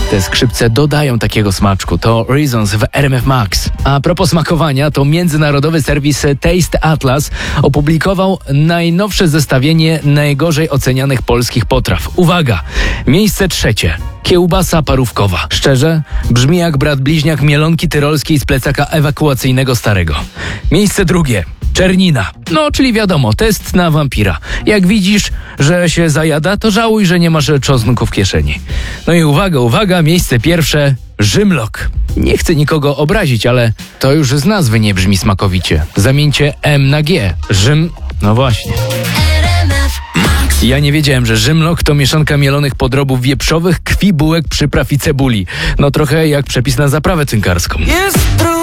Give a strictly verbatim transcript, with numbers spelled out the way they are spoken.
Te skrzypce dodają takiego smaczku. To Reasons w R M F Max. A propos smakowania, to międzynarodowy serwis Taste Atlas opublikował najnowsze zestawienie najgorzej ocenianych polskich potraw. Uwaga! Miejsce trzecie. Kiełbasa parówkowa. Szczerze, brzmi jak brat bliźniak mielonki tyrolskiej z plecaka ewakuacyjnego starego. Miejsce drugie. Czernina. No, czyli wiadomo, test na wampira. Jak widzisz, że się zajada, to żałuj, że nie masz czosnku w kieszeni. No i uwaga, uwaga, miejsce pierwsze. Rzymlok. Nie chcę nikogo obrazić, ale to już z nazwy nie brzmi smakowicie. Zamieńcie M na G. Rzym... No właśnie. Ja nie wiedziałem, że rzymlok to mieszanka mielonych podrobów wieprzowych, krwi, bułek, przypraw i cebuli. No trochę jak przepis na zaprawę cynkarską. Jest